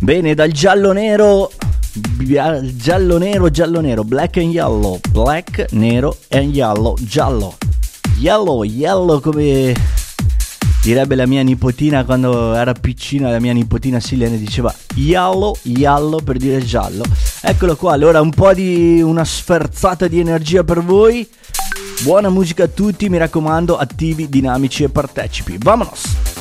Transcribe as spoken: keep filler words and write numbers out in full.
Bene, dal giallo nero, giallo nero, giallo nero, black and yellow, black, nero and yellow, giallo, yellow, yellow come direbbe la mia nipotina quando era piccina, la mia nipotina Silene diceva yellow, yellow per dire giallo. Eccolo qua, allora un po' di una sferzata di energia per voi, buona musica a tutti, mi raccomando, attivi, dinamici e partecipi, vamonos!